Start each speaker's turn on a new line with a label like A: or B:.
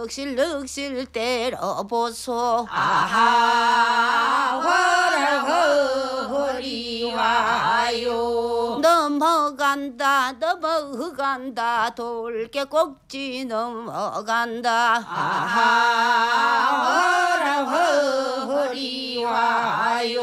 A: 넋실 때려보소.
B: 아하 허리 와요.
A: 넘어간다 돌개꼭지 넘어간다.
B: 아하 허리 와요.